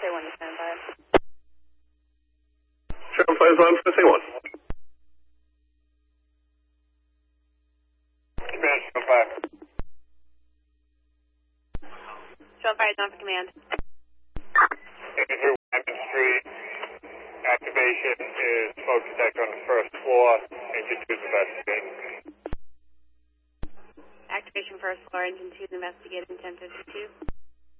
SA1 to stand by. Seven five one for SA1. Command, Sean 5. Sean 5 is on for command. Through Wyman Street. Activation is smoke detector on the first floor. Engine 2 is investigating. Activation first floor, engine 2 is investigating 1052.